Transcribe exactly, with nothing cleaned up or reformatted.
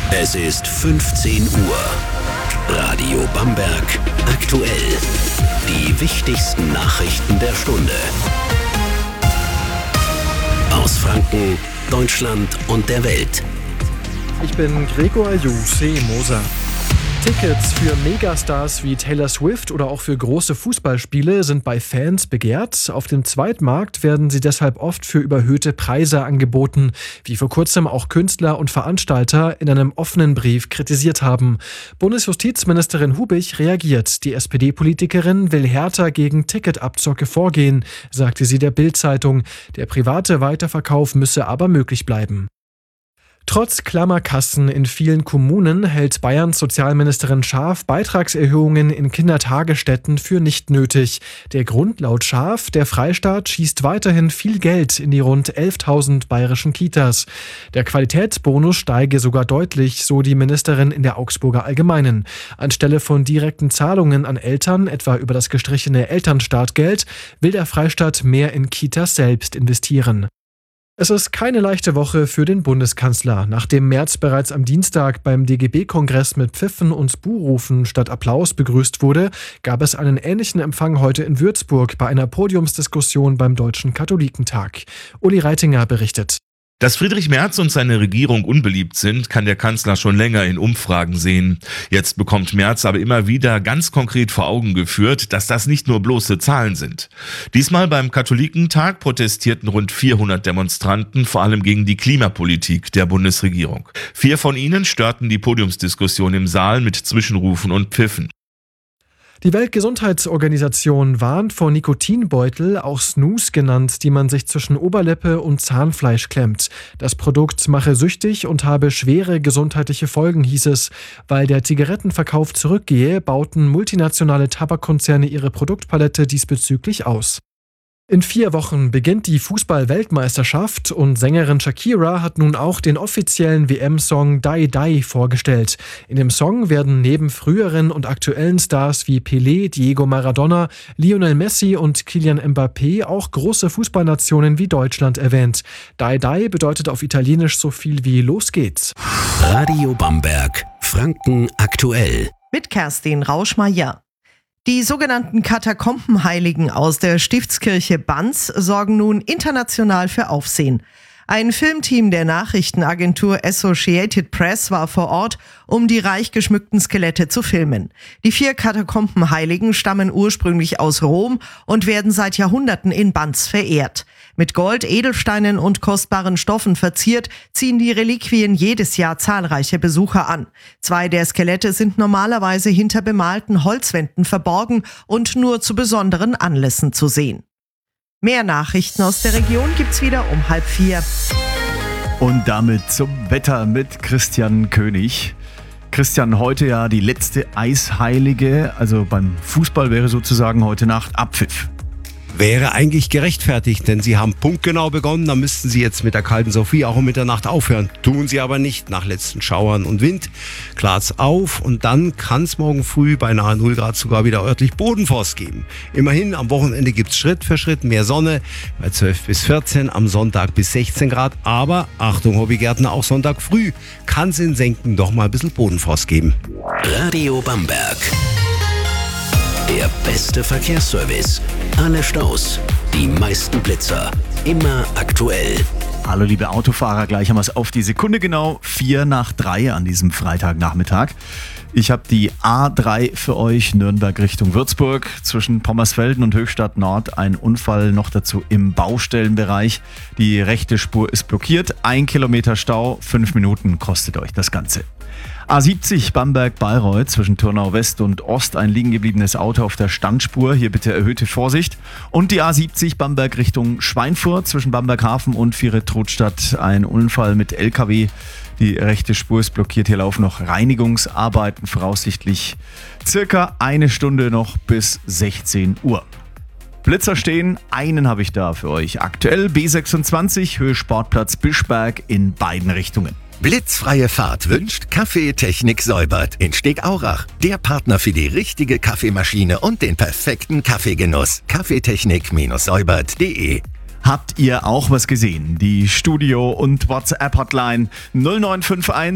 Es ist fünfzehn Uhr. Radio Bamberg aktuell. Die wichtigsten Nachrichten der Stunde. Aus Franken, Deutschland und der Welt. Ich bin Gregor Jusse-Moser. Tickets für Megastars wie Taylor Swift oder auch für große Fußballspiele sind bei Fans begehrt. Auf dem Zweitmarkt werden sie deshalb oft für überhöhte Preise angeboten, wie vor kurzem auch Künstler und Veranstalter in einem offenen Brief kritisiert haben. Bundesjustizministerin Hubich reagiert. Die S P D-Politikerin will härter gegen Ticketabzocke vorgehen, sagte sie der Bild-Zeitung. Der private Weiterverkauf müsse aber möglich bleiben. Trotz Klammerkassen in vielen Kommunen hält Bayerns Sozialministerin Schaaf Beitragserhöhungen in Kindertagesstätten für nicht nötig. Der Grund laut Schaaf: der Freistaat schießt weiterhin viel Geld in die rund elftausend bayerischen Kitas. Der Qualitätsbonus steige sogar deutlich, so die Ministerin in der Augsburger Allgemeinen. Anstelle von direkten Zahlungen an Eltern, etwa über das gestrichene Elternstartgeld, will der Freistaat mehr in Kitas selbst investieren. Es ist keine leichte Woche für den Bundeskanzler. Nachdem Merz bereits am Dienstag beim D G B-Kongress mit Pfiffen und Buhrufen statt Applaus begrüßt wurde, gab es einen ähnlichen Empfang heute in Würzburg bei einer Podiumsdiskussion beim Deutschen Katholikentag. Uli Reitinger berichtet. Dass Friedrich Merz und seine Regierung unbeliebt sind, kann der Kanzler schon länger in Umfragen sehen. Jetzt bekommt Merz aber immer wieder ganz konkret vor Augen geführt, dass das nicht nur bloße Zahlen sind. Diesmal beim Katholikentag protestierten rund vierhundert Demonstranten, vor allem gegen die Klimapolitik der Bundesregierung. Vier von ihnen störten die Podiumsdiskussion im Saal mit Zwischenrufen und Pfiffen. Die Weltgesundheitsorganisation warnt vor Nikotinbeutel, auch Snus genannt, die man sich zwischen Oberlippe und Zahnfleisch klemmt. Das Produkt mache süchtig und habe schwere gesundheitliche Folgen, hieß es. Weil der Zigarettenverkauf zurückgehe, bauten multinationale Tabakkonzerne ihre Produktpalette diesbezüglich aus. In vier Wochen beginnt die Fußball-Weltmeisterschaft und Sängerin Shakira hat nun auch den offiziellen W M-Song Die Die vorgestellt. In dem Song werden neben früheren und aktuellen Stars wie Pelé, Diego Maradona, Lionel Messi und Kylian Mbappé auch große Fußballnationen wie Deutschland erwähnt. Die Die bedeutet auf Italienisch so viel wie Los geht's. Radio Bamberg, Franken aktuell. Mit Kerstin Rauschmeier. Die sogenannten Katakombenheiligen aus der Stiftskirche Banz sorgen nun international für Aufsehen. Ein Filmteam der Nachrichtenagentur Associated Press war vor Ort, um die reich geschmückten Skelette zu filmen. Die vier Katakombenheiligen stammen ursprünglich aus Rom und werden seit Jahrhunderten in Banz verehrt. Mit Gold, Edelsteinen und kostbaren Stoffen verziert, ziehen die Reliquien jedes Jahr zahlreiche Besucher an. Zwei der Skelette sind normalerweise hinter bemalten Holzwänden verborgen und nur zu besonderen Anlässen zu sehen. Mehr Nachrichten aus der Region gibt's wieder um halb vier. Und damit zum Wetter mit Christian König. Christian, heute ja die letzte Eisheilige, also beim Fußball wäre sozusagen heute Nacht Abpfiff. Wäre eigentlich gerechtfertigt, denn sie haben punktgenau begonnen, dann müssten sie jetzt mit der kalten Sophie auch um Mitternacht aufhören. Tun sie aber nicht, nach letzten Schauern und Wind klart's auf und dann kann es morgen früh bei nahe null Grad sogar wieder örtlich Bodenfrost geben. Immerhin, am Wochenende gibt's Schritt für Schritt mehr Sonne, bei zwölf bis vierzehn, am Sonntag bis sechzehn Grad, aber Achtung Hobbygärtner, auch Sonntag früh kann es in Senken doch mal ein bisschen Bodenfrost geben. Radio Bamberg. Der beste Verkehrsservice. Alle Staus, die meisten Blitzer, immer aktuell. Hallo liebe Autofahrer, gleich haben wir es auf die Sekunde genau, vier nach drei an diesem Freitagnachmittag. Ich habe die A drei für euch, Nürnberg Richtung Würzburg, zwischen Pommersfelden und Höchstadt Nord. Ein Unfall noch dazu im Baustellenbereich. Die rechte Spur ist blockiert, ein Kilometer Stau, fünf Minuten kostet euch das Ganze. A siebzig Bamberg-Bayreuth zwischen Turnau West und Ost, ein liegen gebliebenes Auto auf der Standspur, hier bitte erhöhte Vorsicht. Und die A siebzig Bamberg Richtung Schweinfurt zwischen Bamberghafen und Viere-Trudstadt, ein Unfall mit L K W. Die rechte Spur ist blockiert, hier laufen noch Reinigungsarbeiten, voraussichtlich circa eine Stunde noch bis sechzehn Uhr. Blitzer stehen, einen habe ich da für euch. Aktuell B sechsundzwanzig, Höhe Sportplatz Bischberg in beiden Richtungen. Blitzfreie Fahrt wünscht Kaffeetechnik Säubert in Stegaurach. Der Partner für die richtige Kaffeemaschine und den perfekten Kaffeegenuss. Kaffeetechnik Säubert punkt de. Habt ihr auch was gesehen? Die Studio- und WhatsApp-Hotline null neun fünf eins